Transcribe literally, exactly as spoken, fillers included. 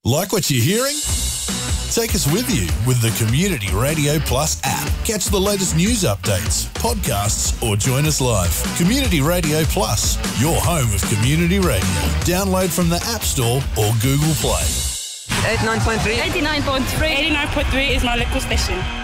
Like what you're hearing? Take us with you with the Community Radio Plus app. Catch the latest news updates, podcasts, or join us live. Community Radio Plus, your home of community radio. Download from the App Store or Google Play. eighty-nine point three. eighty-nine point three. eighty-nine point three is my local station.